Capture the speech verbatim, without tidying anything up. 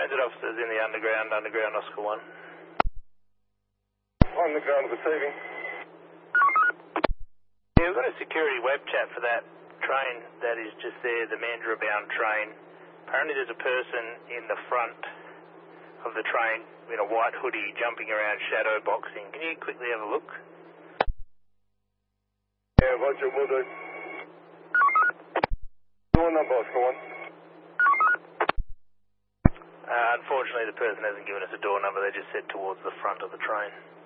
Transit officers in the underground, underground Oscar one. Underground receiving. Yeah, we've got a security web chat for that train that is just there, the Mandurah bound train. Apparently there's a person in the front of the train in a white hoodie jumping around shadow boxing. Can you quickly have a look? Yeah, roger, will do. Door number, Oscar one. Uh, unfortunately the person hasn't given us a door number, they just said towards the front of the train.